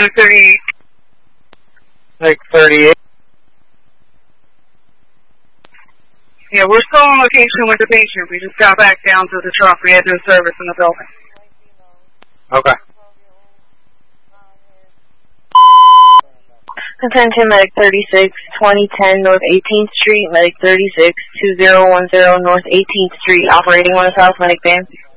38. Like 38. Yeah, we're still on location with the patient. We just got back down to the truck. We had no service in the building. Okay. Attention, Medic 36, 2010 North 18th Street, Medic 36, 2010 North 18th Street, operating on a South Medic van.